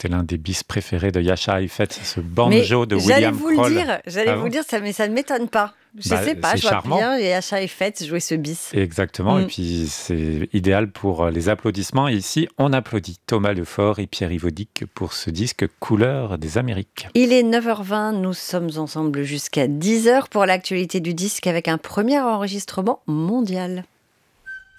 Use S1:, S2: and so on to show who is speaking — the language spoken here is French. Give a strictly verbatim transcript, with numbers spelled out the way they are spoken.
S1: c'était l'un des bis préférés de Jascha Heifetz, ce
S2: Mais
S1: banjo de
S2: j'allais
S1: William
S2: vous le
S1: Kroll.
S2: dire, j'allais
S1: Ah
S2: vous
S1: bon
S2: le dire, ça, mais ça ne m'étonne pas. Je
S1: Bah,
S2: sais pas,
S1: c'est
S2: je vois
S1: charmant.
S2: bien Jascha Heifetz jouer ce bis.
S1: Exactement, et
S2: Mm.
S1: puis c'est idéal pour les applaudissements. Et ici, on applaudit Thomas Lefort et Pierre Yvodic pour ce disque Couleur des Amériques.
S2: Il est neuf heures vingt, nous sommes ensemble jusqu'à dix heures pour l'actualité du disque avec un premier enregistrement mondial.